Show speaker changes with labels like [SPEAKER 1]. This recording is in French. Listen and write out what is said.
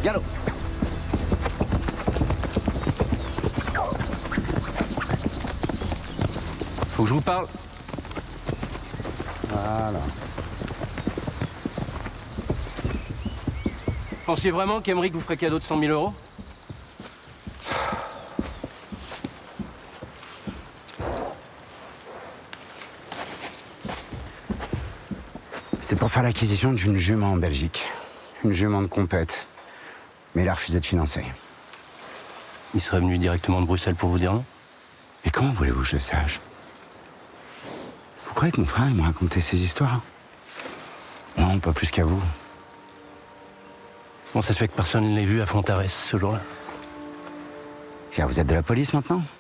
[SPEAKER 1] galop.
[SPEAKER 2] Faut que je vous parle.
[SPEAKER 1] Voilà.
[SPEAKER 2] Pensiez vraiment qu'Emeric vous ferait cadeau de 100 000 euros?
[SPEAKER 1] C'était pour faire l'acquisition d'une jument en Belgique. Une jument de compète. Mais il a refusé de financer.
[SPEAKER 2] Il serait venu directement de Bruxelles pour vous dire non?
[SPEAKER 1] Et comment voulez-vous que je le sache? Vous croyez que mon frère il m'a raconté ces histoires? Non, pas plus qu'à vous.
[SPEAKER 2] Bon, ça se fait que personne ne l'ait vu à Fontarès ce jour-là.
[SPEAKER 1] Tiens, vous êtes de la police maintenant?